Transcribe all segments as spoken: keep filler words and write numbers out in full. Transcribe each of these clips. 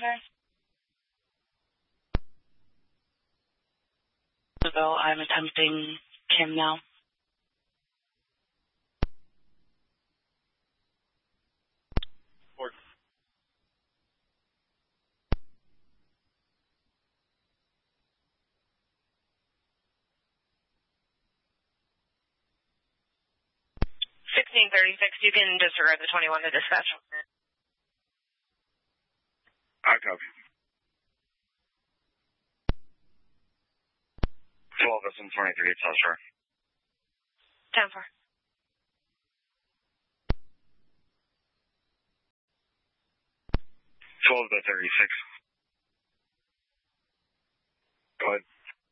So I'm attempting Kim now. sixteen thirty-six, you can disregard the twenty-one to dispatch. I copy. twelve S M twenty-three, it's South Shore. ten four. twelve to thirty-six. Go ahead.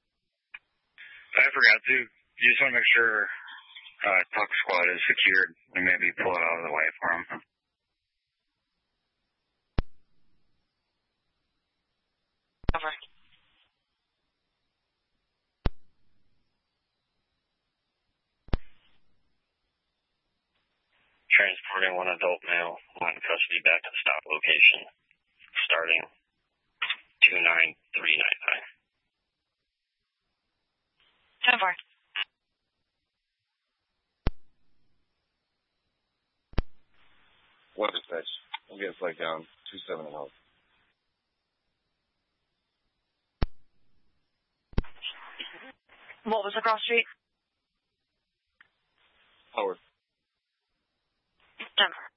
I forgot to. You just want to make sure uh, Tuck Squad is secured and maybe pull it out of the way for him. Over. Transporting one adult male, one in custody back to the stop location, starting two nine three nine nine. ten four. One dispatch. I'm getting flagged down. two seven and out. What was across street? Howard. ten four.